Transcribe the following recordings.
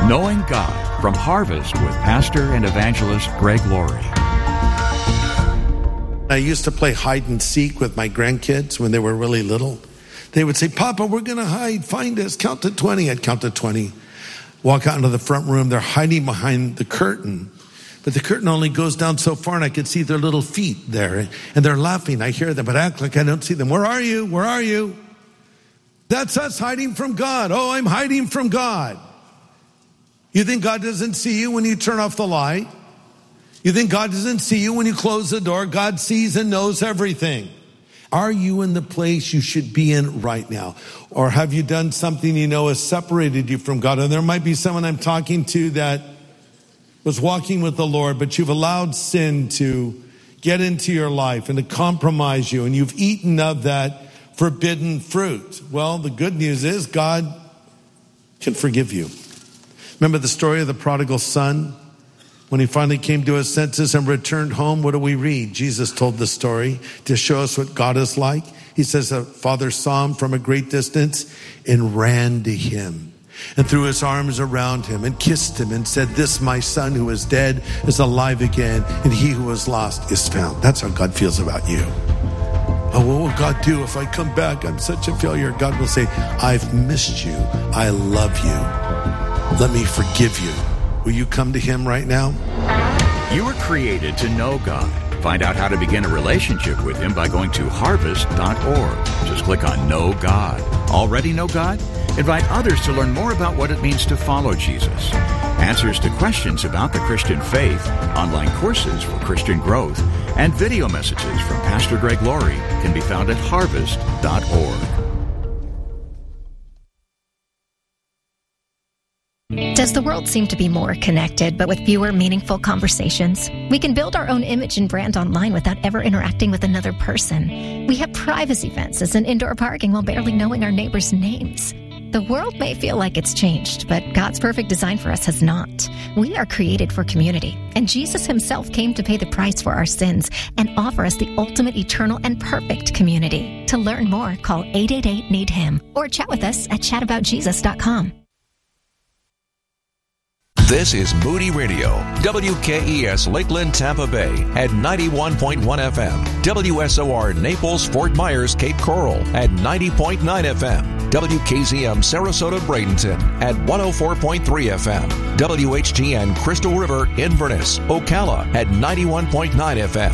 Knowing God from Harvest with Pastor and Evangelist Greg Laurie. I used to play hide and seek with my grandkids when they were really little. They would say, Papa, we're going to hide. Find us. Count to 20. I'd count to 20. Walk out into the front room. They're hiding behind the curtain. But the curtain only goes down so far, and I could see their little feet there. And they're laughing. I hear them, but act like I don't see them. Where are you? Where are you? That's us hiding from God. Oh, I'm hiding from God. You think God doesn't see you when you turn off the light? You think God doesn't see you when you close the door? God sees and knows everything. Are you in the place you should be in right now? Or have you done something you know has separated you from God? And there might be someone I'm talking to that was walking with the Lord, but you've allowed sin to get into your life and to compromise you, and you've eaten of that forbidden fruit. Well, the good news is God can forgive you. Remember the story of the prodigal son? When he finally came to his senses and returned home, what do we read? Jesus told the story to show us what God is like. He says the father saw him from a great distance and ran to him and threw his arms around him and kissed him and said, "This my son who is dead is alive again, and he who was lost is found." That's how God feels about you. Oh, what will God do if I come back? I'm such a failure. God will say, I've missed you. I love you. Let me forgive you. Will you come to him right now? You were created to know God. Find out how to begin a relationship with him by going to harvest.org. Just click on Know God. Already know God? Invite others to learn more about what it means to follow Jesus. Answers to questions about the Christian faith, online courses for Christian growth, and video messages from Pastor Greg Laurie can be found at harvest.org. Does the world seem to be more connected, but with fewer meaningful conversations? We can build our own image and brand online without ever interacting with another person. We have privacy fences and indoor parking while barely knowing our neighbors' names. The world may feel like it's changed, but God's perfect design for us has not. We are created for community, and Jesus himself came to pay the price for our sins and offer us the ultimate, eternal, and perfect community. To learn more, call 888-NEED-HIM or chat with us at chataboutjesus.com. This is Moody Radio, WKES Lakeland, Tampa Bay at 91.1 FM, WSOR Naples, Fort Myers, Cape Coral at 90.9 FM, WKZM Sarasota, Bradenton at 104.3 FM, WHTN Crystal River, Inverness, Ocala at 91.9 FM,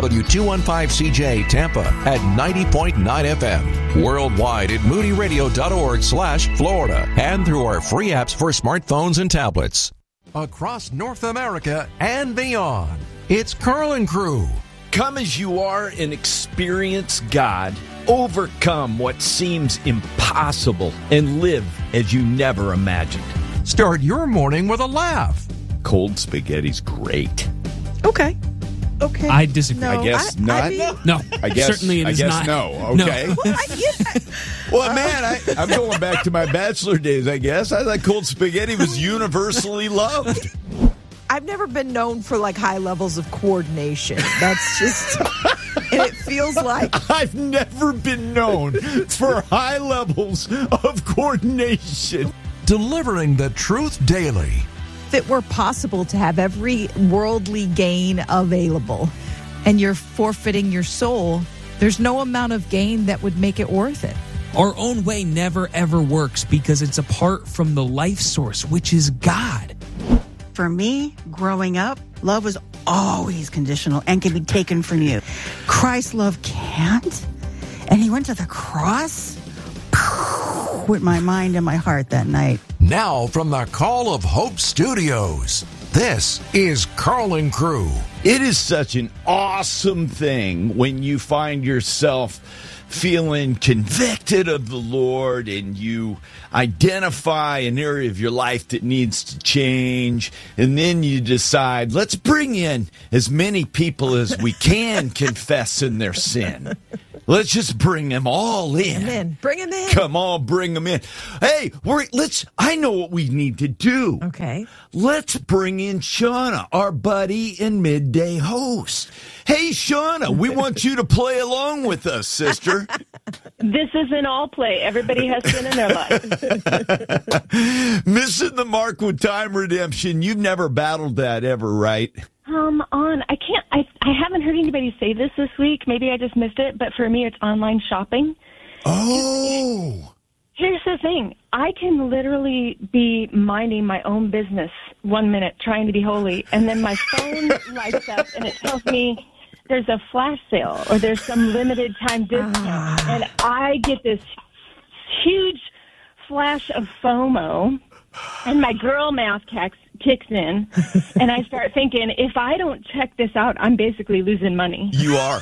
W215CJ Tampa at 90.9 FM, worldwide at moodyradio.org/Florida, and through our free apps for smartphones and tablets. Across North America and beyond, it's Carl and Crew. Come as you are and experience God. Overcome what seems impossible and live as you never imagined. Start your morning with a laugh. Cold spaghetti's great. Okay. I disagree. No, I guess not. No, I guess certainly it is not. No. Okay. No. Well, man, I'm going back to my bachelor days, I guess. I thought cold spaghetti was universally loved. I've never been known for like high levels of coordination. That's just, and it feels like I've never been known for high levels of coordination. Delivering the truth daily. if it were possible to have every worldly gain available and you're forfeiting your soul, there's no amount of gain that would make it worth it. Our own way never, ever works because it's apart from the life source, which is God. For me, growing up, love was always conditional and can be taken from you. Christ's love can't. And he went to the cross with my mind and my heart that night. Now from the Call of Hope Studios, this is Carl and Crew. It is such an awesome thing when you find yourself feeling convicted of the Lord and you identify an area of your life that needs to change, and then you decide, let's bring in as many people as we can confessing their sin. Let's just bring them all in. Bring them in. Come on, bring them in. Hey, I know what we need to do. Okay. Let's bring in Shauna, our buddy and midday host. Hey, Shauna, we want you to play along with us, sister. This isn't all play. Everybody has sin in their life. Missing the mark with time redemption. You've never battled that ever, right? I haven't heard anybody say this week. Maybe I just missed it, but for me, it's online shopping. Oh. Here's the thing. I can literally be minding my own business 1 minute, trying to be holy, and then my phone lights up and it tells me there's a flash sale or there's some limited time discount. And I get this huge flash of FOMO, and my girl math kicks in, and I start thinking, if I don't check this out, I'm basically losing money. You are.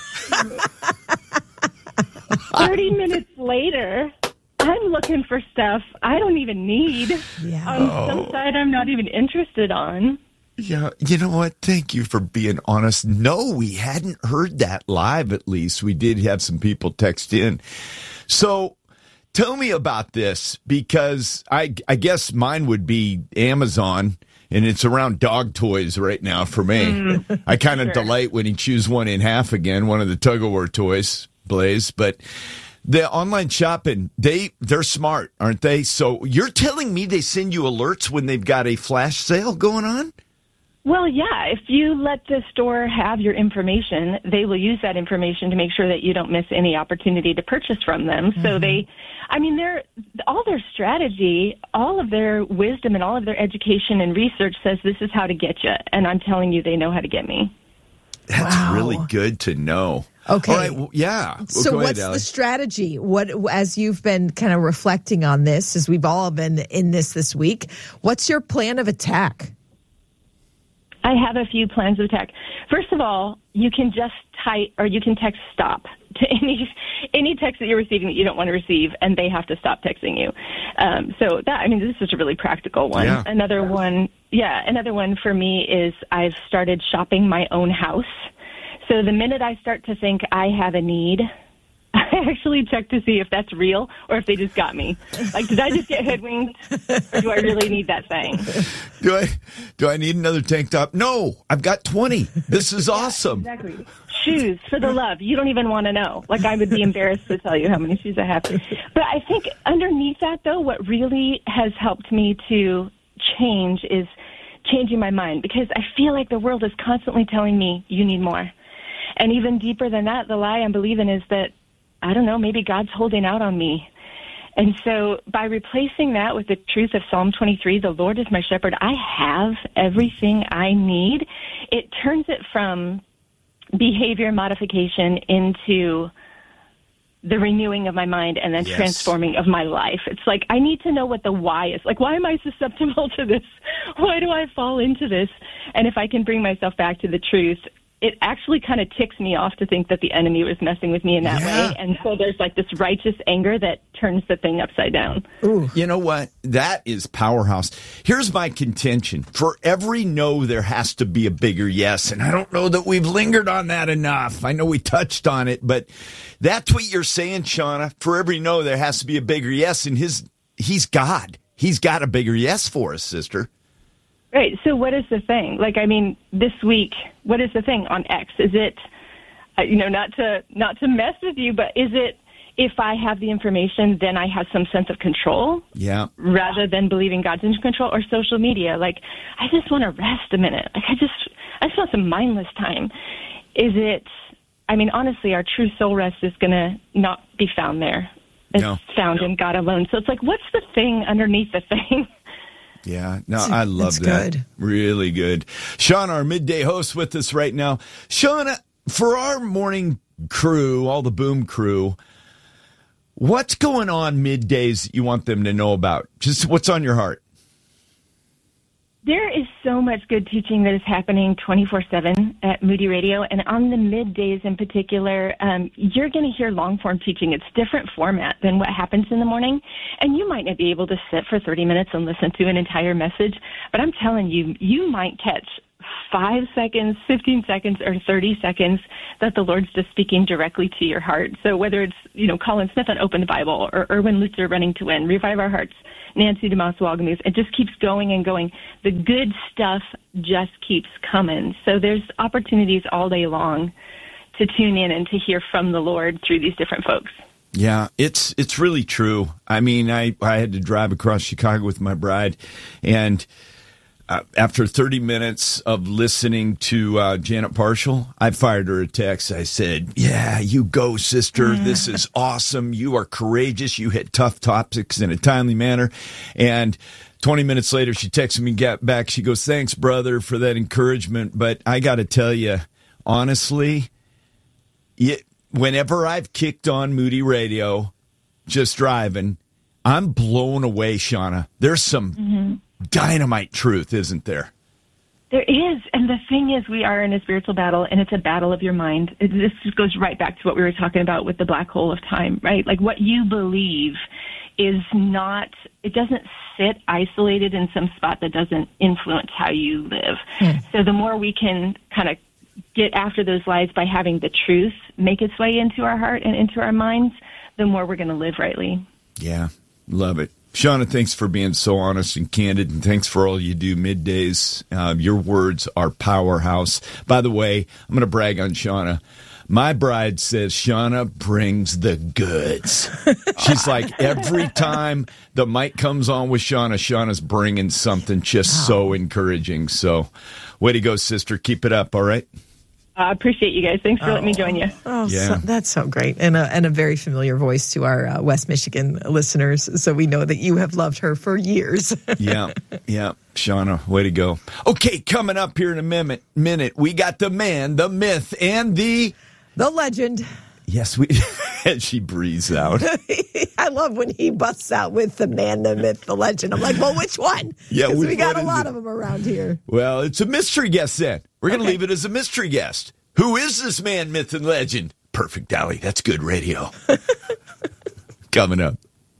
30 minutes later, I'm looking for stuff I don't even need. Yeah. On some side I'm not even interested on. Yeah, you know what? Thank you for being honest. No, we hadn't heard that live, at least. We did have some people text in. So tell me about this, because I guess mine would be Amazon, and it's around dog toys right now for me. I kind of delight when he chews one in half again, one of the tug-of-war toys, Blaze. But the online shopping, they're smart, aren't they? So you're telling me they send you alerts when they've got a flash sale going on? Well, yeah. If you let the store have your information, they will use that information to make sure that you don't miss any opportunity to purchase from them. So all their strategy, all of their wisdom, and all of their education and research says this is how to get you. And I'm telling you, they know how to get me. That's really good to know. Okay. All right. Well, yeah. So go what's ahead, the strategy? As you've been kind of reflecting on this, as we've all been in this week, what's your plan of attack? I have a few plans of attack. First of all, you can just you can text stop to any text that you're receiving that you don't want to receive, and they have to stop texting you. This is a really practical one. Yeah. Another one for me is I've started shopping my own house. So the minute I start to think I have a need, I actually check to see if that's real or if they just got me. Like, did I just get hoodwinked, or do I really need that thing? Do I need another tank top? No, I've got 20. This is awesome. Exactly. Shoes, for the love. You don't even want to know. Like, I would be embarrassed to tell you how many shoes I have. But I think underneath that, though, what really has helped me to change is changing my mind, because I feel like the world is constantly telling me you need more. And even deeper than that, the lie I'm believing is that, I don't know, maybe God's holding out on me. And so by replacing that with the truth of Psalm 23, the Lord is my shepherd, I have everything I need, it turns it from behavior modification into the renewing of my mind and then transforming of my life. It's like, I need to know what the why is. Like, why am I susceptible to this? Why do I fall into this? And if I can bring myself back to the truth, it actually kind of ticks me off to think that the enemy was messing with me in that way. And so there's like this righteous anger that turns the thing upside down. Ooh. You know what? That is powerhouse. Here's my contention. For every no, there has to be a bigger yes. And I don't know that we've lingered on that enough. I know we touched on it, but that's what you're saying, Shauna. For every no, there has to be a bigger yes. And he's God. He's got a bigger yes for us, sister. Right. So what is the thing? Like, I mean, this week, what is the thing on X? Is it, not to mess with you, but is it, if I have the information, then I have some sense of control? Yeah. Rather than believing God's in control? Or social media? Like, I just want to rest a minute. Like, I just want some mindless time. Is it, I mean, honestly, our true soul rest is going to not be found there. It's found in God alone. So it's like, what's the thing underneath the thing? Yeah, no, I love that. Good. Really good. Shauna, our midday host, with us right now. Shauna, for our morning crew, all the Boom crew, what's going on middays that you want them to know about? Just what's on your heart? There is so much good teaching that is happening 24/7 at Moody Radio, and on the middays in particular, you're going to hear long-form teaching. It's different format than what happens in the morning, and you might not be able to sit for 30 minutes and listen to an entire message, but I'm telling you, you might catch 5 seconds, 15 seconds, or 30 seconds that the Lord's just speaking directly to your heart. So whether it's, Colin Smith on Open the Bible, or Erwin Lutzer Running to Win, Revive Our Hearts, Nancy DeMoss Wagamus, it just keeps going and going. The good stuff just keeps coming. So there's opportunities all day long to tune in and to hear from the Lord through these different folks. Yeah, it's really true. I mean, I had to drive across Chicago with my bride, and after 30 minutes of listening to Janet Parshall, I fired her a text. I said, yeah, you go, sister. This is awesome. You are courageous. You hit tough topics in a timely manner. And 20 minutes later, she texted me back. She goes, thanks, brother, for that encouragement. But I got to tell you, honestly, whenever I've kicked on Moody Radio, just driving, I'm blown away, Shauna. There's some dynamite truth, isn't there? There is. And the thing is, we are in a spiritual battle, and it's a battle of your mind. This just goes right back to what we were talking about with the black hole of time, right? Like, what you believe is not, it doesn't sit isolated in some spot that doesn't influence how you live. So the more we can kind of get after those lies by having the truth make its way into our heart and into our minds, the more we're going to live rightly. Yeah, love it. Shauna, thanks for being so honest and candid, and thanks for all you do middays. Your words are powerhouse. By the way, I'm going to brag on Shauna. My bride says Shauna brings the goods. She's like, every time the mic comes on with Shauna, Shauna's bringing something just so encouraging. So way to go, sister. Keep it up, all right? I appreciate you guys. Thanks for letting me join you. Oh, yeah. That's so great. And a very familiar voice to our West Michigan listeners. So we know that you have loved her for years. Yeah. Shauna, way to go. Okay, coming up here in a minute, we got the man, the myth, and the legend. Yes, and she breathes out. I love when he busts out with the man, the myth, the legend. I'm like, well, which one? Yeah, we got a lot of them around here. Well, it's a mystery guest then. We're going to leave it as a mystery guest. Who is this man, myth, and legend? Perfect, Allie. That's good radio. Coming up.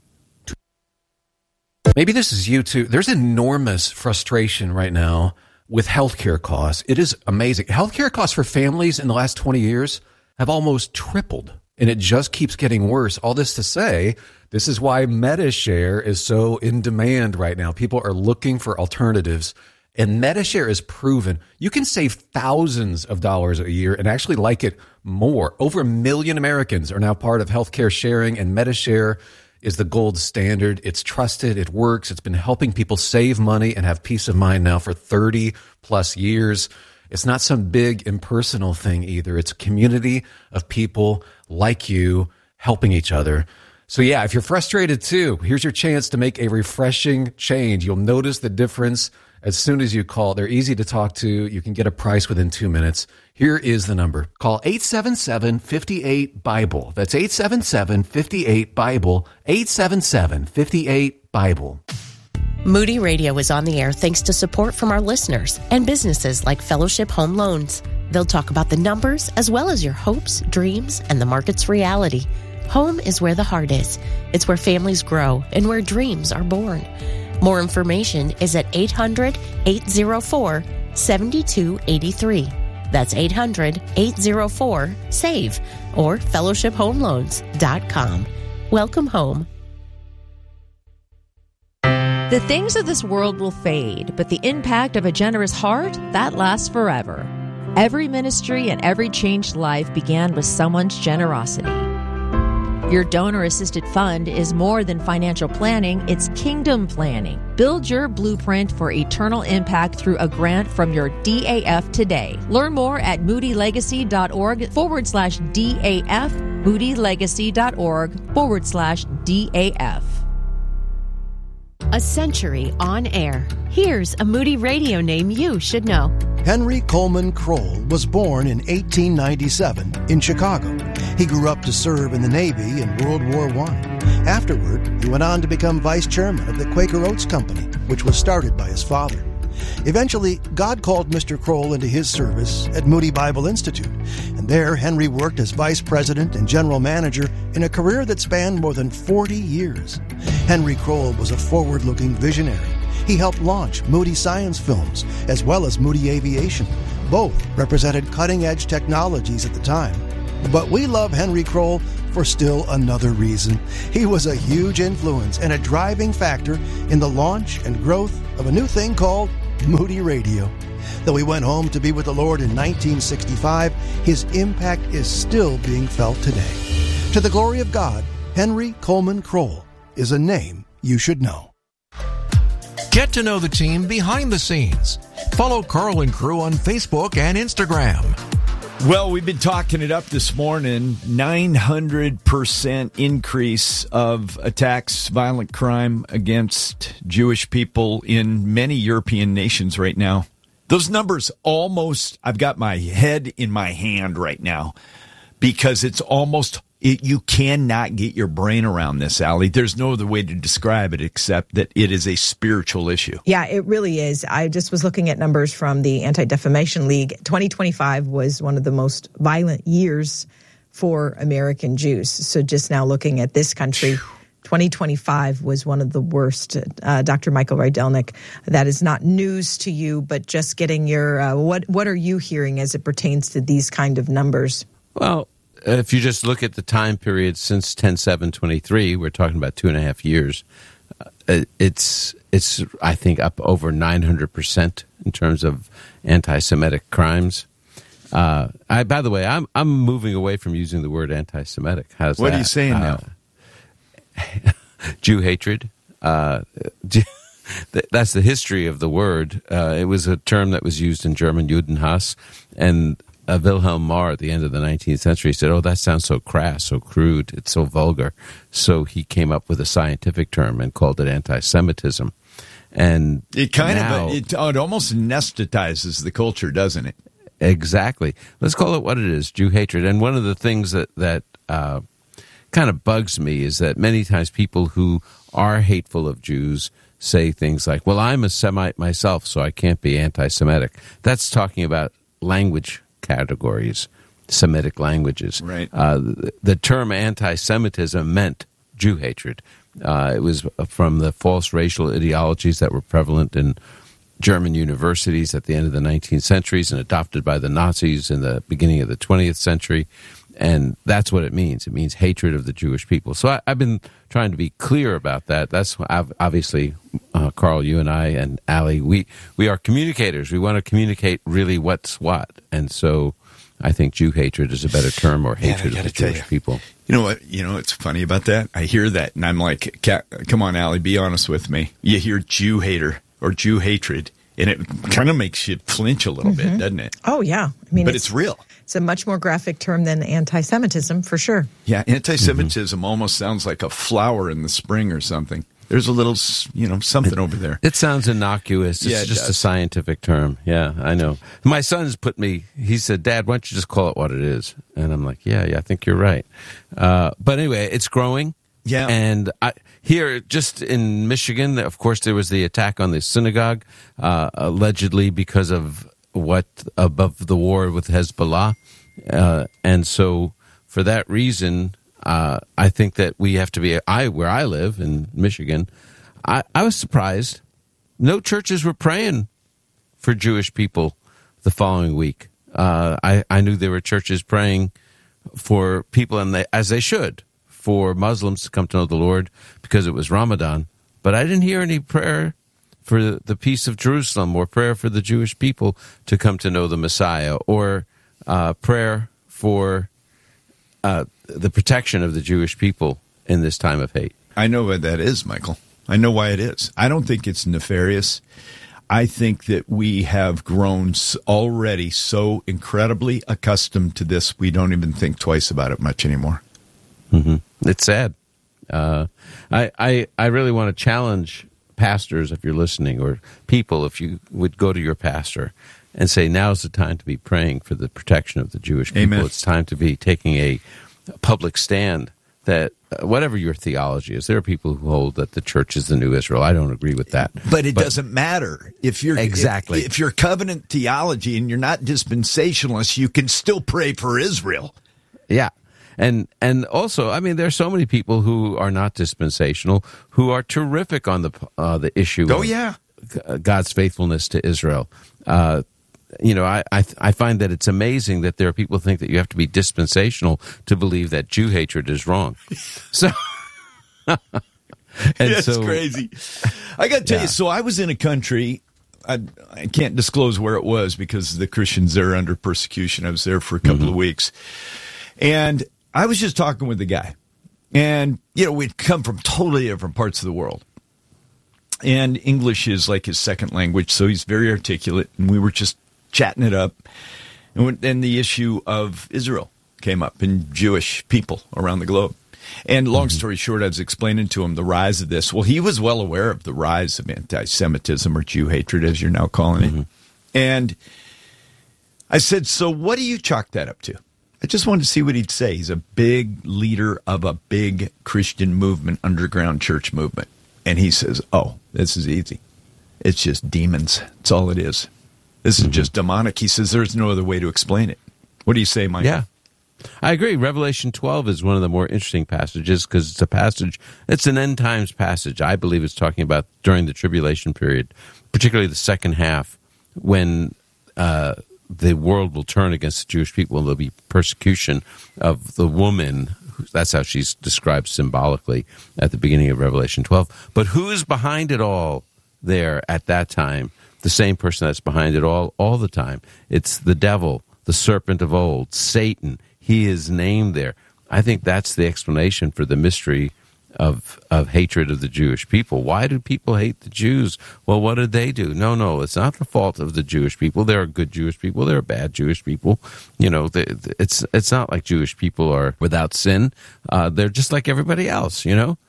Maybe this is you too. There's enormous frustration right now with healthcare costs. It is amazing. Healthcare costs for families in the last 20 years have almost tripled, and it just keeps getting worse. All this to say, this is why MediShare is so in demand right now. People are looking for alternatives, and MediShare is proven. You can save thousands of dollars a year and actually like it more. Over 1 million Americans are now part of healthcare sharing, and MediShare is the gold standard. It's trusted. It works. It's been helping people save money and have peace of mind now for 30 plus years. It's not some big impersonal thing either. It's a community of people like you helping each other. So yeah, if you're frustrated too, here's your chance to make a refreshing change. You'll notice the difference as soon as you call. They're easy to talk to. You can get a price within 2 minutes. Here is the number. Call 877-58-BIBLE. That's 877-58-BIBLE. 877-58-BIBLE. Moody Radio is on the air thanks to support from our listeners and businesses like Fellowship Home Loans. They'll talk about the numbers as well as your hopes, dreams, and the market's reality. Home is where the heart is. It's where families grow and where dreams are born. More information is at 800-804-7283. That's 800-804-SAVE or fellowshiphomeloans.com. Welcome home. The things of this world will fade, but the impact of a generous heart, that lasts forever. Every ministry and every changed life began with someone's generosity. Your donor-assisted fund is more than financial planning, it's kingdom planning. Build your blueprint for eternal impact through a grant from your DAF today. Learn more at moodylegacy.org/DAF, moodylegacy.org/DAF. A century on air. Here's a Moody Radio name you should know. Henry Coleman Kroll was born in 1897 in Chicago. He grew up to serve in the Navy in World War I. Afterward, he went on to become vice chairman of the Quaker Oats Company, which was started by his father. Eventually, God called Mr. Kroll into his service at Moody Bible Institute, and there Henry worked as vice president and general manager in a career that spanned more than 40 years. Henry Kroll was a forward-looking visionary. He helped launch Moody Science Films as well as Moody Aviation. Both represented cutting-edge technologies at the time. But we love Henry Kroll for still another reason. He was a huge influence and a driving factor in the launch and growth of a new thing called Moody Radio. Though he went home to be with the Lord in 1965, his impact is still being felt today. To the glory of God, Henry Coleman Kroll is a name you should know. Get to know the team behind the scenes. Follow Carl and Crew on Facebook and Instagram. Well, we've been talking it up this morning. 900% increase of attacks, violent crime against Jewish people in many European nations right now. Those numbers almost, I've got my head in my hand right now because it's almost, you cannot get your brain around this, Allie. There's no other way to describe it except that it is a spiritual issue. Yeah, it really is. I just was looking at numbers from the Anti-Defamation League. 2025 was one of the most violent years for American Jews. So just now looking at this country, 2025 was one of the worst. Dr. Michael Rydelnik, that is not news to you, but just getting your, what are you hearing as it pertains to these kind of numbers? Well, if you just look at the time period since 10/7/23, we're talking about 2.5 years. It's I think up over 900% in terms of anti-Semitic crimes. By the way, I'm moving away from using the word anti-Semitic. How's what that? Are you saying now? Jew hatred. That's the history of the word. It was a term that was used in German, Judenhass, and Wilhelm Marr at the end of the 19th century said, oh, that sounds so crass, so crude, it's so vulgar. So he came up with a scientific term and called it anti-Semitism. And it almost anesthetizes the culture, doesn't it? Exactly. Let's call it what it is, Jew hatred. And one of the things that kind of bugs me is that many times people who are hateful of Jews say things like, well, I'm a Semite myself, so I can't be anti-Semitic. That's talking about language categories, Semitic languages. Right. The term anti-Semitism meant Jew hatred. It was from the false racial ideologies that were prevalent in German universities at the end of the 19th centuries and adopted by the Nazis in the beginning of the 20th century. And that's what it means. It means hatred of the Jewish people. So I've been trying to be clear about that. That's obviously, Carl, you and I and Allie, we are communicators. We want to communicate really what's what. And so I think Jew hatred is a better term, or hatred of the Jewish people. You know what? You know what's funny about that? I hear that, and I'm like, come on, Allie, be honest with me. You hear Jew hater or Jew hatred, and it kind of makes you flinch a little bit, doesn't it? Oh, yeah. I mean, but it's real. It's a much more graphic term than anti-Semitism, for sure. Yeah, anti-Semitism almost sounds like a flower in the spring or something. There's a little, something over there. It sounds innocuous. It's Yeah, just a scientific term. Yeah, I know. My son's he said, Dad, why don't you just call it what it is? And I'm like, yeah, I think you're right. But anyway, it's growing. Yeah. And here, just in Michigan, of course, there was the attack on the synagogue, allegedly because of above the war with Hezbollah. And so for that reason, I think that we have to be, where I live in Michigan, I was surprised. No churches were praying for Jewish people the following week. I knew there were churches praying for people, and as they should, for Muslims to come to know the Lord because it was Ramadan. But I didn't hear any prayer for the peace of Jerusalem, or prayer for the Jewish people to come to know the Messiah, or prayer for the protection of the Jewish people in this time of hate. I know what that is, Michael. I know why it is. I don't think it's nefarious. I think that we have grown already so incredibly accustomed to this, we don't even think twice about it much anymore. Mm-hmm. It's sad. I really want to challenge pastors, if you're listening, or people, if you would go to your pastor and say, now's the time to be praying for the protection of the Jewish people. Amen. It's time to be taking a public stand that whatever your theology is, there are people who hold that the church is the new Israel. I don't agree with that. But it doesn't matter. If you're exactly if you're covenant theology and you're not dispensationalist, you can still pray for Israel. Yeah. And also, I mean, there are so many people who are not dispensational who are terrific on the issue of God's faithfulness to Israel. I find that it's amazing that there are people who think that you have to be dispensational to believe that Jew hatred is wrong. So, That's crazy. I got to tell you, so I was in a country, I can't disclose where it was because the Christians there are under persecution. I was there for a couple of weeks. And I was just talking with the guy. And, we'd come from totally different parts of the world. And English is like his second language, so he's very articulate. And we were just chatting it up. And then the issue of Israel came up and Jewish people around the globe. And long story short, I was explaining to him the rise of this. Well, he was well aware of the rise of anti-Semitism or Jew hatred, as you're now calling it. And I said, so what do you chalk that up to? I just wanted to see what he'd say. He's a big leader of a big Christian movement, underground church movement. And he says, oh, this is easy. It's just demons. That's all it is. This is just demonic. He says there's no other way to explain it. What do you say, Mike? Yeah, I agree. Revelation 12 is one of the more interesting passages because it's an end times passage. I believe it's talking about during the tribulation period, particularly the second half, when the world will turn against the Jewish people and there'll be persecution of the woman. That's how she's described symbolically at the beginning of Revelation 12. But who's behind it all there at that time? The same person that's behind it all the time. It's the devil, the serpent of old, Satan. He is named there. I think that's the explanation for the mystery of hatred of the Jewish people. Why do people hate the Jews? Well, what did they do? No, it's not the fault of the Jewish people. There are good Jewish people. There are bad Jewish people. It's not like Jewish people are without sin. They're just like everybody else,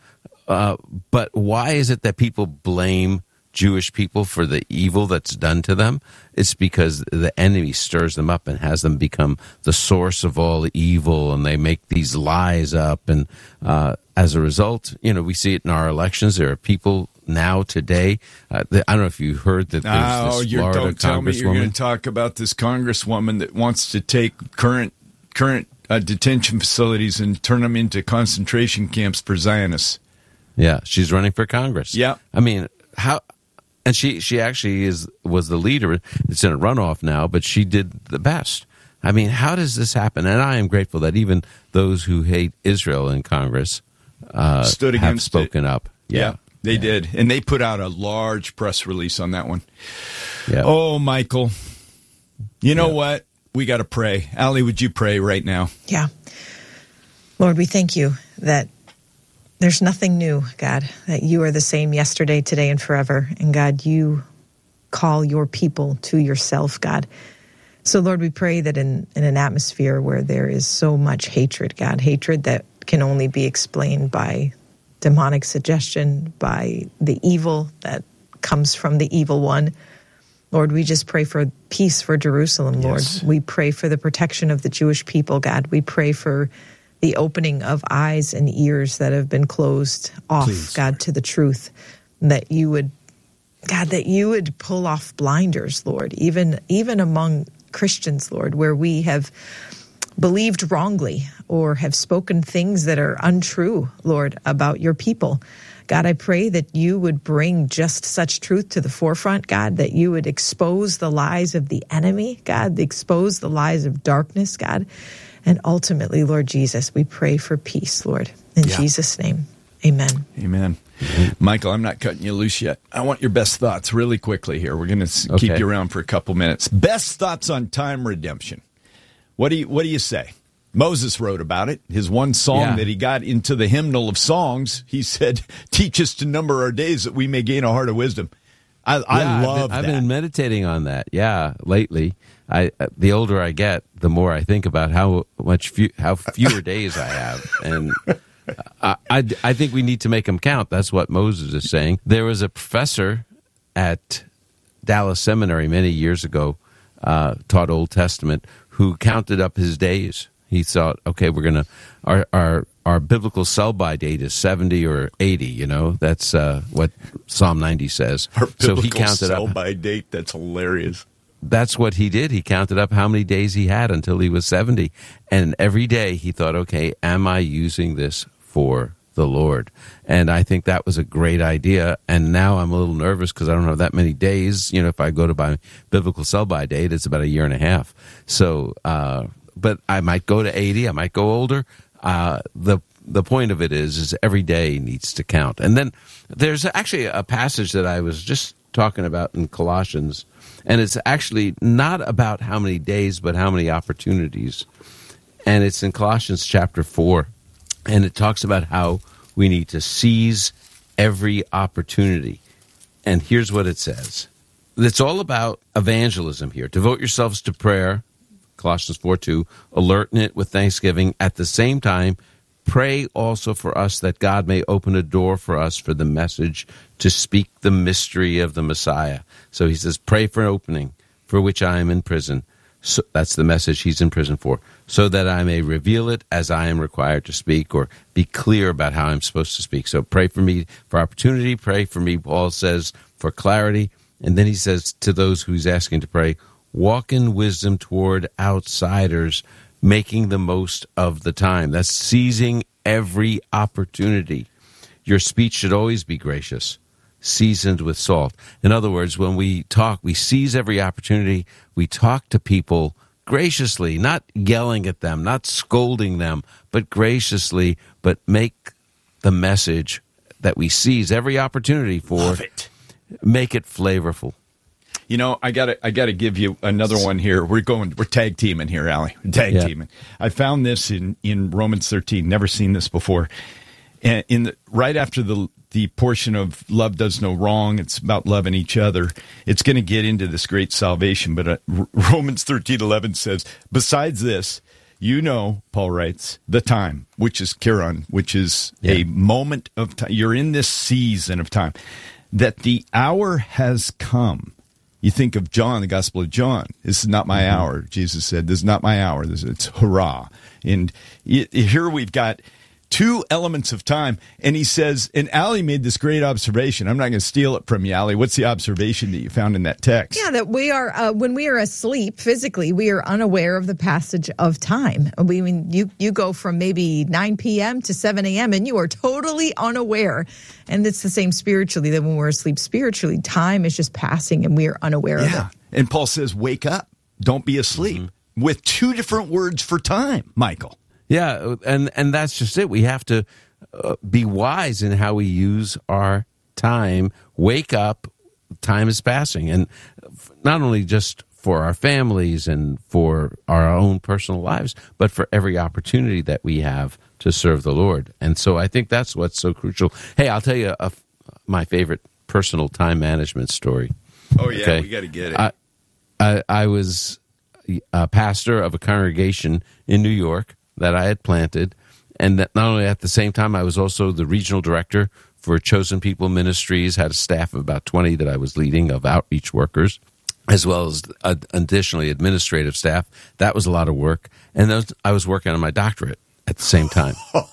But why is it that people blame Jewish people for the evil that's done to them? It's because the enemy stirs them up and has them become the source of all evil, and they make these lies up. And as a result, we see it in our elections. There are people now today. I don't know if you heard that there's this Florida don't tell me you're going to talk about this congresswoman that wants to take current detention facilities and turn them into concentration camps for Zionists. Yeah, she's running for Congress. Yeah. I mean, how... And she actually was the leader. It's in a runoff now, but she did the best. I mean, how does this happen? And I am grateful that even those who hate Israel in Congress stood have spoken up. Yeah, they did. And they put out a large press release on that one. Yeah. Oh, Michael, you know what? We got to pray. Allie, would you pray right now? Yeah. Lord, we thank you that there's nothing new, God, that you are the same yesterday, today, and forever. And God, you call your people to yourself, God. So, Lord, we pray that in an atmosphere where there is so much hatred, God, hatred that can only be explained by demonic suggestion, by the evil that comes from the evil one. Lord, we just pray for peace for Jerusalem, Lord. Yes. We pray for the protection of the Jewish people, God. We pray for the opening of eyes and ears that have been closed off, Please, God, Lord. to the truth, that you would, God, that you would pull off blinders, Lord, even among Christians, Lord, where we have believed wrongly or have spoken things that are untrue, Lord, about your people. God, I pray that you would bring just such truth to the forefront, God, that you would expose the lies of the enemy, God, expose the lies of darkness, God. And ultimately, Lord Jesus, we pray for peace, Lord. In Jesus' name, amen. Amen. Michael, I'm not cutting you loose yet. I want your best thoughts really quickly here. We're going to keep you around for a couple minutes. Best thoughts on time redemption. What do you say? Moses wrote about it. His one song that he got into the hymnal of songs, he said, teach us to number our days that we may gain a heart of wisdom. I love that. I've been meditating on that, lately. The older I get, the more I think about how fewer days I have, and I think we need to make them count. That's what Moses is saying. There was a professor at Dallas Seminary many years ago, taught Old Testament, who counted up his days, He thought, okay, we're going to our biblical sell-by date is 70 or 80. That's what Psalm 90 says. Our biblical he counted sell-by date. That's hilarious. That's what he did. He counted up how many days he had until he was 70, and every day he thought, okay, am I using this for the Lord? And I think that was a great idea. And now I'm a little nervous because I don't have that many days. If I go to my biblical sell-by date, it's about a year and a half. So, but I might go to 80. I might go older. The point of it is every day needs to count. And then there's actually a passage that I was just talking about in Colossians, and it's actually not about how many days, but how many opportunities. And it's in Colossians chapter 4, and it talks about how we need to seize every opportunity. And here's what it says. It's all about evangelism here. Devote yourselves to prayer, Colossians 4:2, alert in it with thanksgiving. At the same time, pray also for us that God may open a door for us for the message to speak the mystery of the Messiah. So he says, pray for an opening for which I am in prison. So that's the message he's in prison for, so that I may reveal it as I am required to speak, or be clear about how I'm supposed to speak. So pray for me for opportunity. Pray for me, Paul says, for clarity. And then he says to those who he's asking to pray, walk in wisdom toward outsiders, making the most of the time. That's seizing every opportunity. Your speech should always be gracious, seasoned with salt. In other words, when we talk, we seize every opportunity. We talk to people graciously, not yelling at them, not scolding them, but graciously, but make the message that we seize every opportunity for, make it flavorful. I gotta give you another one here. We're tag teaming here, Allie. Teaming. I found this in Romans 13. Never seen this before. And right after the portion of love does no wrong, it's about loving each other. It's going to get into this great salvation. But Romans 13:11 says, besides this, Paul writes, the time, which is Chiron, which is a moment of time. You're in this season of time, that the hour has come. You think of John, the Gospel of John. This is not my hour. Jesus said, this is not my hour. It's hurrah. And here we've got two elements of time. And he says, and Allie made this great observation. I'm not going to steal it from you, Allie. What's the observation that you found in that text? Yeah, that we are, when we are asleep physically, we are unaware of the passage of time. You go from maybe 9 p.m. to 7 a.m. and you are totally unaware. And it's the same spiritually, that when we're asleep spiritually, time is just passing and we are unaware of it. And Paul says, wake up. Don't be asleep. With two different words for time, Michael. Yeah, and that's just it. We have to be wise in how we use our time. Wake up, time is passing. And not only just for our families and for our own personal lives, but for every opportunity that we have to serve the Lord. And so I think that's what's so crucial. Hey, I'll tell you my favorite personal time management story. Oh, yeah, okay? We got to get it. I was a pastor of a congregation in New York that I had planted, and that not only at the same time, I was also the regional director for Chosen People Ministries, had a staff of about 20 that I was leading of outreach workers, as well as additionally administrative staff. That was a lot of work, and I was working on my doctorate at the same time.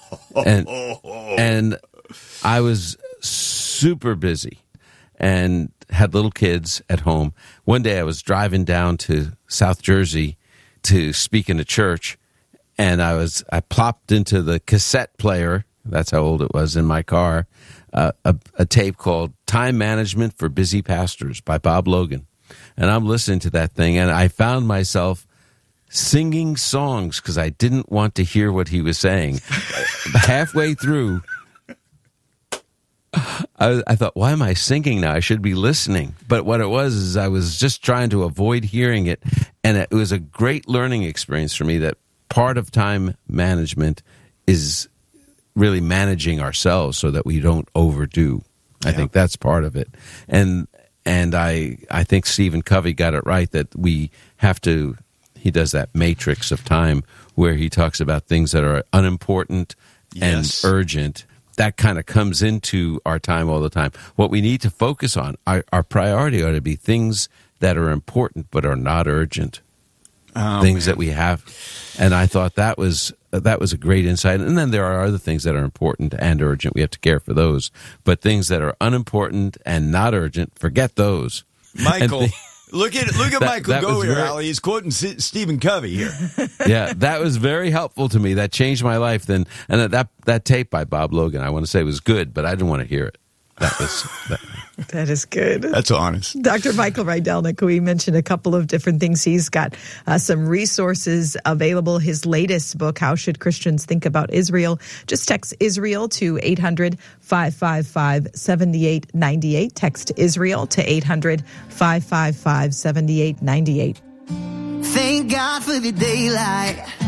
and I was super busy and had little kids at home. One day I was driving down to South Jersey to speak in a church, and I plopped into the cassette player, that's how old it was, in my car, a tape called Time Management for Busy Pastors by Bob Logan. And I'm listening to that thing, and I found myself singing songs because I didn't want to hear what he was saying. Halfway through, I thought, why am I singing now? I should be listening. But what it was is I was just trying to avoid hearing it, and it was a great learning experience for me that part of time management is really managing ourselves so that we don't overdo. I think that's part of it. And I think Stephen Covey got it right that we have to, he does that matrix of time where he talks about things that are unimportant and urgent. That kind of comes into our time all the time. What we need to focus on, our priority ought to be things that are important but are not urgent. things that we have. And I thought that was a great insight. And then there are other things that are important and urgent. We have to care for those. But things that are unimportant and not urgent, forget those. Michael, look at Michael go here, Allie. He's quoting Stephen Covey here. Yeah, that was very helpful to me. That changed my life. And that tape by Bob Logan, I want to say, was good, but I didn't want to hear it. That is good. That's honest. Dr. Michael Rydelnik, we mentioned a couple of different things. He's got some resources available. His latest book, How Should Christians Think About Israel? Just text Israel to 800-555-7898. Text Israel to 800-555-7898. Thank God for the daylight.